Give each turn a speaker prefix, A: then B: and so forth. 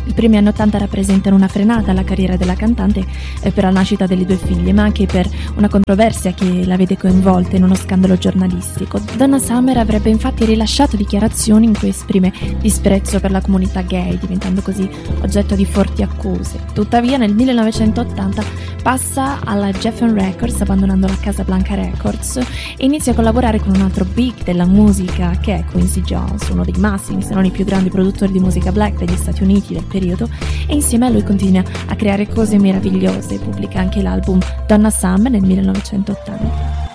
A: I primi anni 80 rappresentano una frenata alla carriera della cantante per la nascita delle due figlie, ma anche per una controversia che la vede coinvolta in uno scandalo giornalistico. Donna Summer avrebbe infatti rilasciato dichiarazioni in cui esprime disprezzo per la comunità gay, diventando così oggetto di forti accuse. Tuttavia nel 1980 passa alla Geffen Records, abbandonando la Casablanca Records, e inizia a collaborare con un altro big della musica che è Quincy Jones, uno dei massimi se non i più grandi produttori di musica black degli Stati Uniti del periodo, e insieme a lui continua a creare cose meravigliose. Pubblica anche l'album Donna Summer nel 1980.